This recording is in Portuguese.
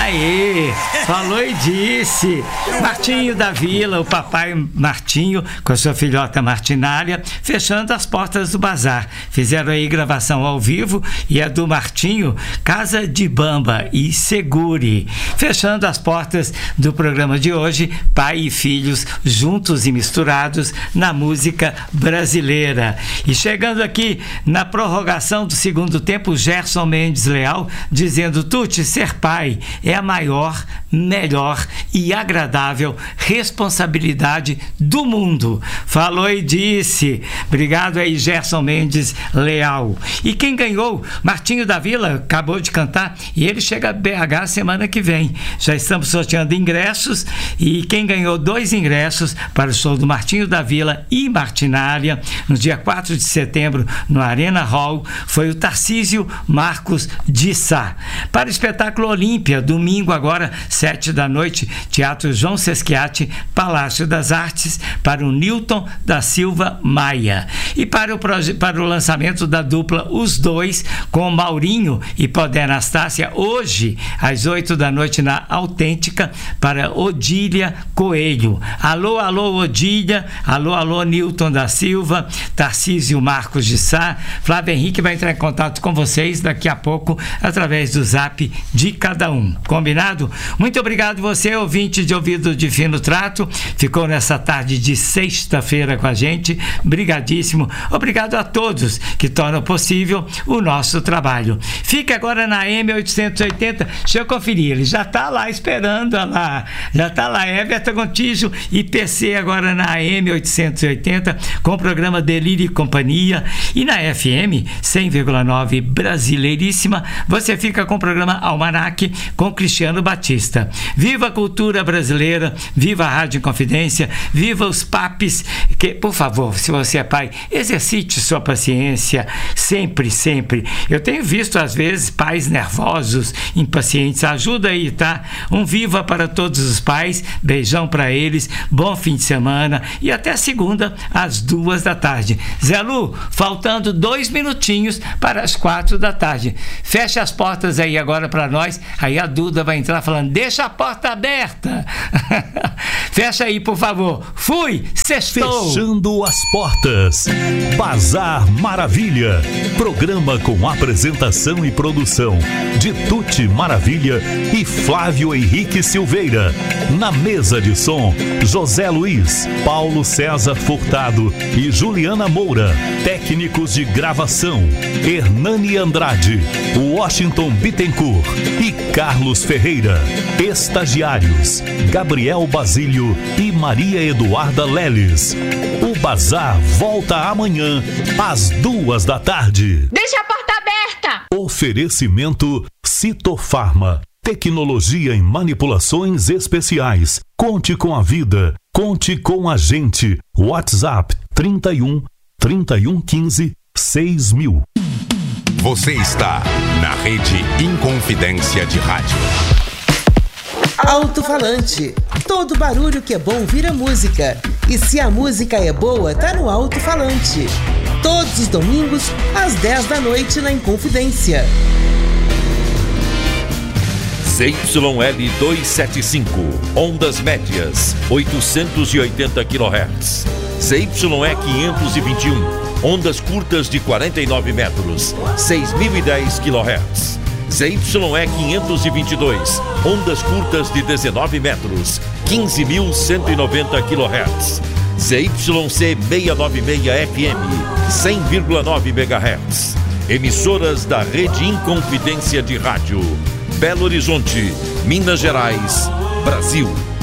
Aê, falou e disse. Martinho da Vila, o papai Martinho, com a sua filhota Martinália, fechando as portas do bazar. Fizeram aí gravação ao vivo e é do Martinho, Casa de Bamba e Segure. Fechando as portas do programa de hoje, pai e filhos juntos e misturados na música brasileira. E chegando aqui na prorrogação do segundo tempo, Gerson Mendes Leal dizendo: Tuti, ser pai é a maior, melhor e agradável responsabilidade do mundo. Falou e disse. Obrigado aí, Gerson Mendes Leal. E quem ganhou? Martinho da Vila acabou de cantar e ele chega a BH semana que vem. Já estamos sorteando ingressos e quem ganhou 2 ingressos para o show do Martinho da Vila e Martinália no dia 4 de setembro no Arena Hall foi o Tarcísio Marcos de Sá. Para o espetáculo Olímpia, domingo agora, 7 da noite, Teatro João Sesquiati, Palácio das Artes, para o Newton da Silva Maia. E para o lançamento da dupla Os Dois, com Maurinho e Podé Anastácia, hoje, às 8 da noite, na Autêntica, para Odília Coelho. Alô, alô, Odília, alô, alô, Newton da Silva, Tarcísio Marcos de Sá. Flávio Henrique vai entrar em contato com vocês daqui a pouco, através do zap de cada um. Combinado? Muito obrigado você, ouvinte de ouvido de fino trato, ficou nessa tarde de sexta-feira com a gente, brigadíssimo. Obrigado a todos que tornam possível o nosso trabalho. Fique agora na M880, deixa eu conferir, ele já está lá esperando, lá, já está lá, Everton Gontijo e PC agora na M880, com o programa Delírio e Companhia, e na FM 100,9 Brasileiríssima, você fica com o programa Almanac com Cristiano Batista. Viva a cultura brasileira, viva a Rádio Confidência, viva os papis, que, por favor, se você é pai, exercite sua paciência, sempre, sempre. Eu tenho visto, às vezes, pais nervosos, impacientes, ajuda aí, tá? Um viva para todos os pais, beijão para eles, bom fim de semana e até segunda, às 2 da tarde. Zé Lu, faltando 2 minutinhos para as 4 da tarde. Fecha as portas aí agora para nós, aí a Duda vai entrar falando, deixa a porta aberta. Fecha aí, por favor. Fui, sextou. Fechando as portas. Bazar Maravilha. Programa com apresentação e produção de Tuti Maravilha e Flávio Henrique Silveira. Na mesa de som, José Luiz, Paulo César Furtado e Juliana Moura. Técnicos de gravação, Hernani Andrade, Washington Bittencourt e Carlos Ferreira. Estagiários, Gabriel Basílio e Maria Eduarda Leles. O Bazar volta amanhã às 2 da tarde. Deixa a porta aberta! Oferecimento Citofarma. Tecnologia em manipulações especiais. Conte com a vida. Conte com a gente. WhatsApp 31 15 6000. Você está na Rede Inconfidência de Rádio. Alto-falante. Todo barulho que é bom vira música. E se a música é boa, tá no alto-falante. Todos os domingos, às 10 da noite, na Inconfidência. ZYL 275, ondas médias, 880 kHz. ZYE 521, ondas curtas de 49 metros, 6.010 kHz. ZYE 522, ondas curtas de 19 metros, 15.190 kHz. ZYC 696 FM, 100,9 MHz. Emissoras da Rede Inconfidência de Rádio. Belo Horizonte, Minas Gerais, Brasil.